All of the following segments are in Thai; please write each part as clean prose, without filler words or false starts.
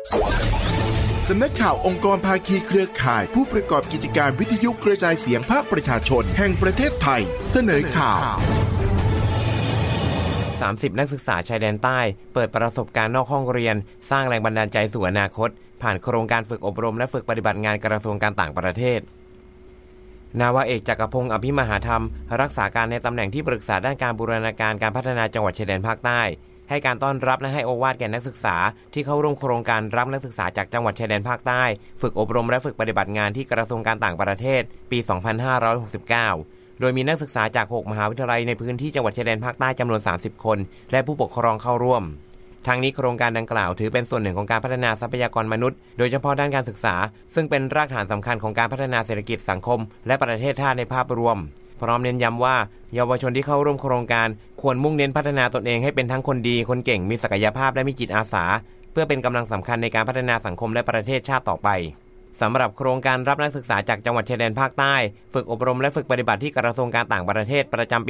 สำนักข่าวองค์กรภาคีเครือข่ายผู้ประกอบกิจการวิทยุกระจายเสียงภาคประชาชนแห่งประเทศไทยเสนอข่าว 30 นักศึกษาชายแดนใต้เปิดประสบการณ์นอกห้องเรียนสร้างแรงบันดาลใจสู่อนาคตผ่านโครงการฝึกอบรมและฝึกปฏิบัติงานกระทรวงการต่างประเทศนาวาเอกจักรพงศ์อภิมหาธรรมรักษาการในตำแหน่งที่ปรึกษาด้านการบูรณาการการพัฒนาจังหวัดชายแดนภาคใต้ให้การต้อนรับและให้โอวาทแก่นักศึกษาที่เข้าร่วมโครงการรับนักศึกษาจากจังหวัดชายแดนภาคใต้ฝึกอบรมและฝึกปฏิบัติงานที่กระทรวงการต่างประเทศปี 2569 โดยมีนักศึกษาจาก 6 มหาวิทยาลัยในพื้นที่จังหวัดชายแดนภาคใต้จำนวน 30 คนและผู้ปกครองเข้าร่วมทางนี้โครงการดังกล่าวถือเป็นส่วนหนึ่งของการพัฒนาทรัพยากรมนุษย์โดยเฉพาะด้านการศึกษาซึ่งเป็นรากฐานสำคัญของการพัฒนาเศรษฐกิจสังคมและประเทศชาติในภาพรวมพร้อมเน้นย้ำว่าเยาวชนที่เข้าร่วมโครงการควรมุ่งเน้นพัฒนาตนเองให้เป็นทั้งคนดีคนเก่งมีศักยภาพและมีจิตอาสาเพื่อเป็นกำลังสำคัญในการพัฒนาสังคมและประเทศชาติต่อไปสำหรับโครงการรับนักศึกษาจากจังหวัดชายแดนภาคใต้ฝึกอบรมและฝึกปฏิบัติที่กระทรวงการต่างประเทศประจำปี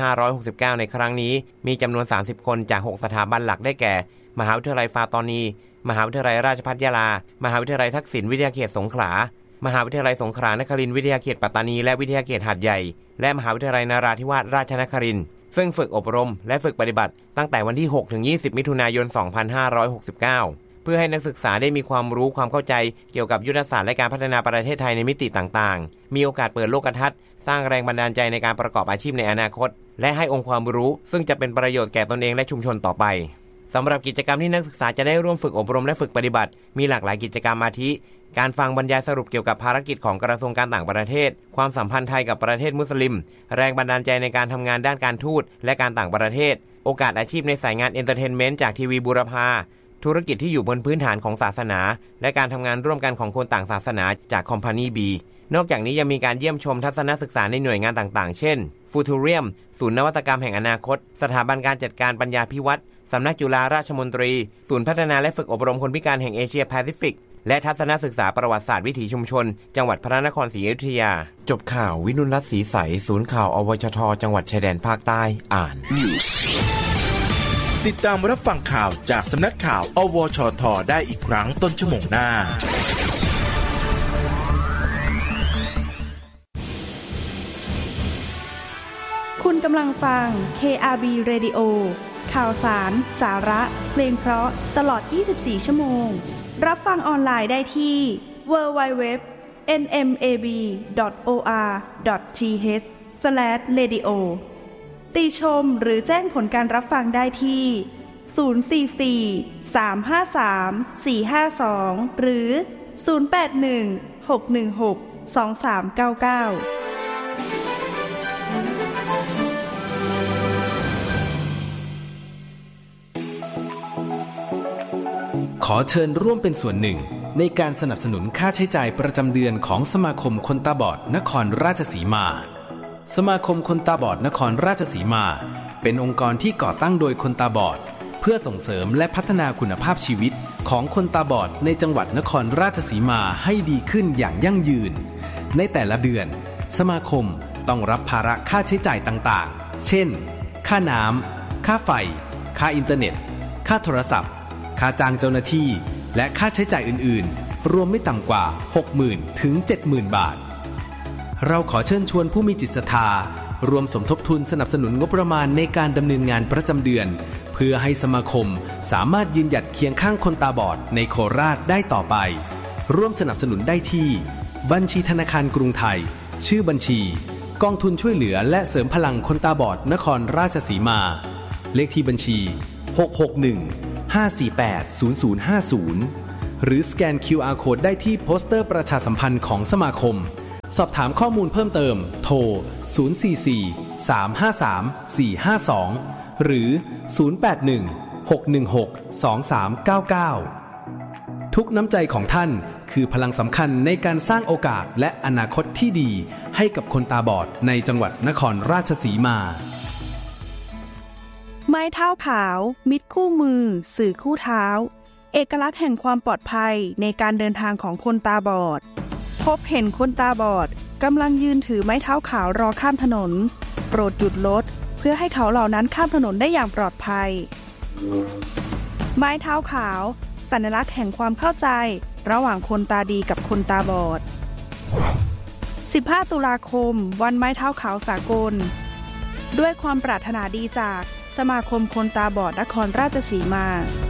2569 ในครั้งนี้มีจำนวน 30 คนจาก 6 สถาบันหลักได้แก่มหาวิทยาลัยฟาตอนีมหาวิทยาลัยราชภัฏยะลามหาวิทยาลัยทักษิณวิทยาเขตสงขลามหาวิทยาลัยสงขลานครินทร์วิทยาเขตปัตตานีและวิทยาเขตหาดใหญ่และมหาวิทยาลัยนราธิวาสราชนครินทร์ซึ่งฝึกอบรมและฝึกปฏิบัติตั้งแต่วันที่ 6-20 มิถุนายน 2569 เพื่อให้นักศึกษาได้มีความรู้ความเข้าใจเกี่ยวกับยุทธศาสตร์และการพัฒนาประเทศไทยในมิติต่างๆมีโอกาสเปิดโลกทัศน์สร้างแรงบันดาลใจในการประกอบอาชีพในอนาคตและให้องค์ความรู้ซึ่งจะเป็นประโยชน์แก่ตนเองและชุมชนต่อไปสำหรับกิจกรรมที่นักศึกษาจะได้ร่วมฝึกอบรมและฝึกปฏิบัติมีหลากหลายกิจกรรมอาทิการฟังบรรยายสรุปเกี่ยวกับภารกิจของกระทรวงการต่างประเทศความสัมพันธ์ไทยกับประเทศมุสลิมแรงบันดาลใจในการทำงานด้านการทูตและการต่างประเทศโอกาสอาชีพในสายงานเอนเตอร์เทนเมนต์จากทีวีบูรพาธุรกิจที่อยู่บนพื้นฐานของศาสนาและการทำงานร่วมกันของคนต่างศาสนาจากคอมพานีบีนอกจากนี้ยังมีการเยี่ยมชมทัศนศึกษาในหน่วยงานต่างๆเช่นฟูทูเรียมศูนย์นวัตกรรมแห่งอนาคตสถาบันการจัดการปัญญาภิวัตรสำนักจุฬาราชมนตรีศูนย์พัฒนาและฝึกอบรมคนพิการแห่งเอเชียแปซิฟิกและทัศนศึกษาประวัติศาสตร์วิถีชุมชนจังหวัดพระนครศรีอยุธยาจบข่าววินุรัตน์ศรีใสศูนย์ข่าวอวชทจังหวัดชายแดนภาคใต้อ่านติดตามรับฟังข่าวจากสำนักข่าวอวชทได้อีกครั้งต้นชั่วโมงหน้าคุณกำลังฟัง KRB Radio ข่าวสารสาระเพลงเพราะตลอด24ชั่วโมงรับฟังออนไลน์ได้ที่ www.nmab.or.th/radio ติชมหรือแจ้งผลการรับฟังได้ที่044-353-452หรือ081-616-2399 ขอเชิญร่วมเป็นส่วนหนึ่งในการสนับสนุนค่าใช้จ่ายประจำเดือนของสมาคมคนตาบอดนครราชสีมาสมาคมคนตาบอดนครราชสีมาเป็นองค์กรที่ก่อตั้งโดยคนตาบอดเพื่อส่งเสริมและพัฒนาคุณภาพชีวิตของคนตาบอดในจังหวัดนครราชสีมาให้ดีขึ้นอย่างยั่งยืนในแต่ละเดือนสมาคมต้องรับภาระค่าใช้จ่ายต่างๆเช่นค่าน้ำค่าไฟค่าอินเทอร์เน็ตค่าโทรศัพท์ค่าจ้างเจ้าหน้าที่และค่าใช้จ่ายอื่นๆรวมไม่ต่ำกว่า 60,000 ถึง 70,000 บาทเราขอเชิญชวนผู้มีจิตศรัทธารวมสมทบทุนสนับสนุนงบประมาณในการดำเนินงานประจำเดือนเพื่อให้สมาคมสามารถยืนหยัดเคียงข้างคนตาบอดในโคราชได้ต่อไปร่วมสนับสนุนได้ที่บัญชีธนาคารกรุงไทยชื่อบัญชีกองทุนช่วยเหลือและเสริมพลังคนตาบอดนครราชสีมาเลขที่บัญชี661-548-0050หรือสแกน QR Code ได้ที่โปสเตอร์ประชาสัมพันธ์ของสมาคมสอบถามข้อมูลเพิ่มเติมโทร044-353-452หรือ081-616-2399ทุกน้ำใจของท่านคือพลังสำคัญในการสร้างโอกาสและอนาคตที่ดีให้กับคนตาบอดในจังหวัดนครราชสีมาไม้เท้าขาวมิตรคู่มือสื่อคู่เท้าเอกลักษณ์แห่งความปลอดภัยในการเดินทางของคนตาบอดพบเห็นคนตาบอดกำลังยืนถือไม้เท้าขาวรอข้ามถนนโปรดหยุดรถเพื่อให้เขาเหล่านั้นข้ามถนนได้อย่างปลอดภัยไม้เท้าขาวสัญลักษณ์แห่งความเข้าใจระหว่างคนตาดีกับคนตาบอด 15 ตุลาคมวันไม้เท้าขาวสากลด้วยความปรารถนาดีจากสมาคมคนตาบอดนครราชสีมา